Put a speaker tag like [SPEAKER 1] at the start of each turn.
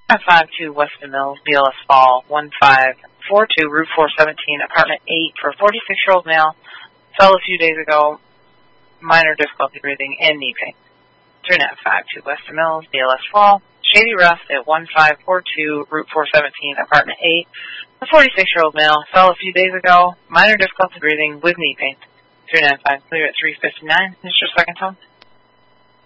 [SPEAKER 1] 552 Weston Mills, BLS Fall, 1542, Route 417, Apartment 8 for a 46-year-old male. Fell a few days ago, minor difficulty breathing and knee pain. 3952 Weston Mills, BLS Fall, Shady Rest at 1542, Route 417, Apartment 8. A 46-year-old male fell a few days ago, minor difficulty breathing with knee pain. 395 clear at 359. This is your second home.